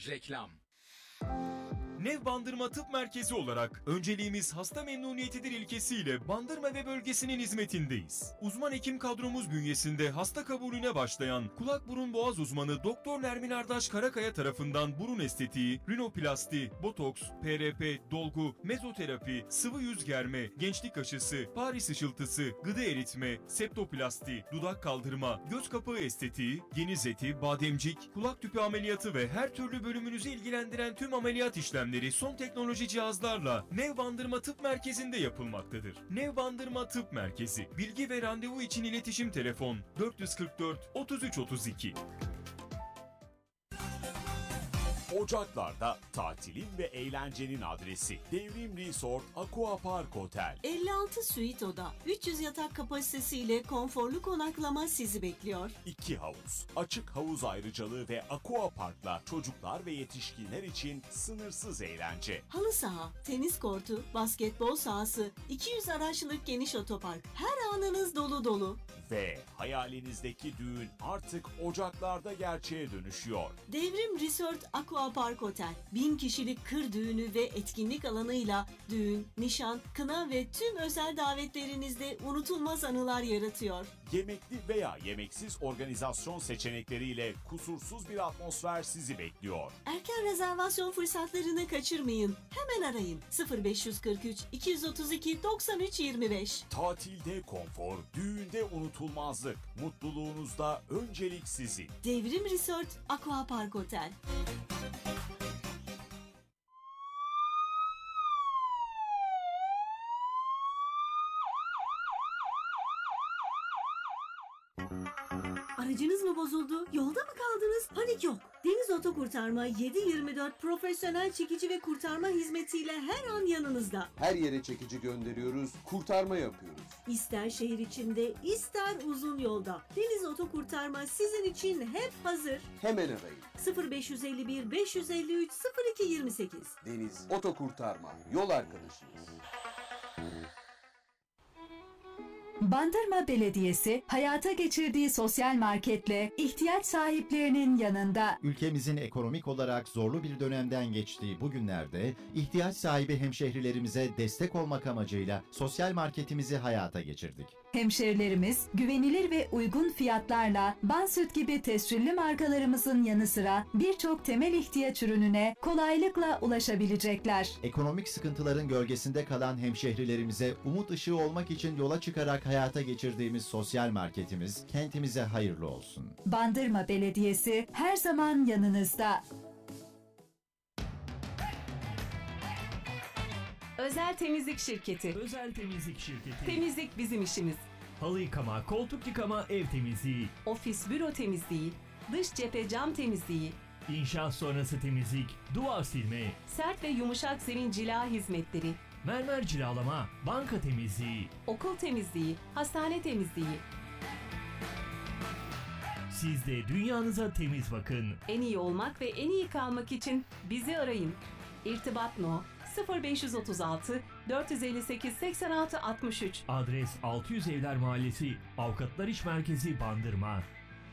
Reklam. Nev Bandırma Tıp Merkezi olarak önceliğimiz hasta memnuniyetidir ilkesiyle Bandırma ve bölgesinin hizmetindeyiz. Uzman hekim kadromuz bünyesinde hasta kabulüne başlayan kulak burun boğaz uzmanı Doktor Nermin Ardaş Karakaya tarafından burun estetiği, rinoplasti, botoks, PRP, dolgu, mezoterapi, sıvı yüz germe, gençlik aşısı, Paris ışıltısı, gıda eritme, septoplasti, dudak kaldırma, göz kapağı estetiği, geniz eti, bademcik, kulak tüpü ameliyatı ve her türlü bölümünüzü ilgilendiren tüm ameliyat işlemleri son teknoloji cihazlarla Nev Bandırma Tıp Merkezi'nde yapılmaktadır. Nev Bandırma Tıp Merkezi. Bilgi ve randevu için iletişim telefon 444 33 32. Ocaklarda tatilin ve eğlencenin adresi Devrim Resort Aqua Park Otel. 56 suite oda, 300 yatak kapasitesiyle konforlu konaklama sizi bekliyor. 2 havuz, açık havuz ayrıcalığı ve Aqua Park'la çocuklar ve yetişkinler için sınırsız eğlence. Halı saha, tenis kortu, basketbol sahası, 200 araçlık geniş otopark. Her anınız dolu dolu. Ve hayalinizdeki düğün artık Ocaklarda gerçeğe dönüşüyor. Devrim Resort Aqua Park Otel, 1000 kişilik kır düğünü ve etkinlik alanıyla düğün, nişan, kına ve tüm özel davetlerinizde unutulmaz anılar yaratıyor. Yemekli veya yemeksiz organizasyon seçenekleriyle kusursuz bir atmosfer sizi bekliyor. Erken rezervasyon fırsatlarını kaçırmayın. Hemen arayın 0543 232 93 25. Tatilde konfor, düğünde unutulmazlık, mutluluğunuzda öncelik sizin. Devrim Resort Aqua Park Otel. Aracınız mı bozuldu? Yolda mı kaldınız? Panik yok. Deniz Oto Kurtarma 7/24 profesyonel çekici ve kurtarma hizmetiyle her an yanınızda. Her yere çekici gönderiyoruz, kurtarma yapıyoruz. İster şehir içinde, ister uzun yolda. Deniz Oto Kurtarma sizin için hep hazır. Hemen arayın. 0551 553 0228. Deniz Oto Kurtarma, yol arkadaşınız. Bandırma Belediyesi hayata geçirdiği sosyal marketle ihtiyaç sahiplerinin yanında. Ülkemizin ekonomik olarak zorlu bir dönemden geçtiği bu günlerde ihtiyaç sahibi hemşehrilerimize destek olmak amacıyla sosyal marketimizi hayata geçirdik. Hemşehrilerimiz güvenilir ve uygun fiyatlarla Bansüt gibi tescilli markalarımızın yanı sıra birçok temel ihtiyaç ürününe kolaylıkla ulaşabilecekler. Ekonomik sıkıntıların gölgesinde kalan hemşehrilerimize umut ışığı olmak için yola çıkarak hayata geçirdiğimiz sosyal marketimiz kentimize hayırlı olsun. Bandırma Belediyesi her zaman yanınızda. Özel Temizlik Şirketi. Özel Temizlik Şirketi. Temizlik bizim işimiz. Halı yıkama, koltuk yıkama, ev temizliği. Ofis büro temizliği, dış cephe cam temizliği. İnşaat sonrası temizlik, duvar silme. Sert ve yumuşak zemin cila hizmetleri. Mermer cilalama, banka temizliği. Okul temizliği, hastane temizliği. Siz de dünyanıza temiz bakın. En iyi olmak ve en iyi kalmak için bizi arayın. İrtibat No 0536 458 86 63. Adres 600 Evler Mahallesi, Avukatlar İş Merkezi, Bandırma.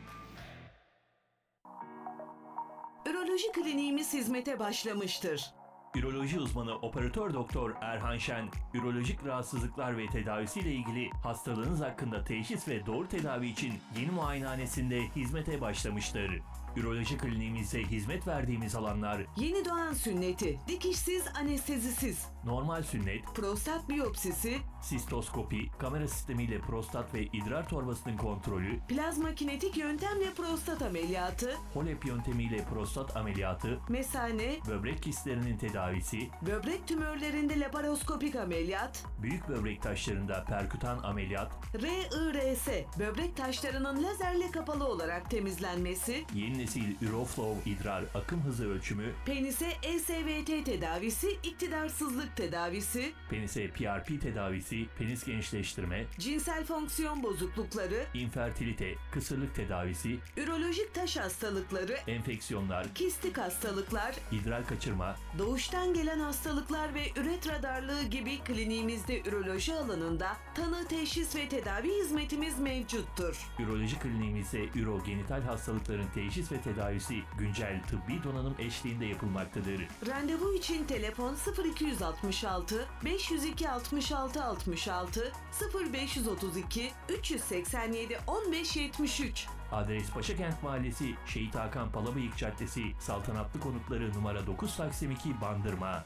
Üroloji kliniğimiz hizmete başlamıştır. Üroloji uzmanı operatör doktor Erhan Şen, ürolojik rahatsızlıklar ve tedavisiyle ilgili hastalığınız hakkında teşhis ve doğru tedavi için yeni muayenehanesinde hizmete başlamıştır. Üroloji kliniğimizde hizmet verdiğimiz alanlar: yeni doğan sünneti, dikişsiz anestezisiz, normal sünnet, prostat biyopsisi, sistoskopi, kamera sistemiyle prostat ve idrar torbasının kontrolü, plazma kinetik yöntemle prostat ameliyatı, HOLEP yöntemiyle prostat ameliyatı, mesane, böbrek kistlerinin tedavisi, böbrek tümörlerinde laparoskopik ameliyat, büyük böbrek taşlarında perkutan ameliyat, RIRS, böbrek taşlarının lazerle kapalı olarak temizlenmesi, yeni nesil Uroflow idrar akım hızı ölçümü, penise ESVT tedavisi, iktidarsızlık tedavisi, penise PRP tedavisi, penis gençleştirme, cinsel fonksiyon bozuklukları, infertilite, kısırlık tedavisi, ürolojik taş hastalıkları, enfeksiyonlar, kistik hastalıklar, idrar kaçırma, doğuştan gelen hastalıklar ve üretra darlığı gibi kliniğimizde üroloji alanında tanı, teşhis ve tedavi hizmetimiz mevcuttur. Üroloji kliniğimizde ürogenital hastalıkların teşhis teşhis ve tedavisi güncel tıbbi donanım eşliğinde yapılmaktadır. Randevu için telefon 0266 502 66 66 0532 387 15 73. Adres Paşakent Mahallesi, Şehit Hakan Palabıyık Caddesi, Saltanatlı Konutları numara 9 Taksim 2 Bandırma.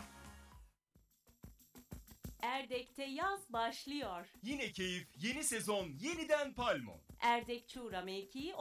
Erdek'te yaz başlıyor. Yine keyif, yeni sezon, yeniden Palmo. Erdek Çuğra mevkii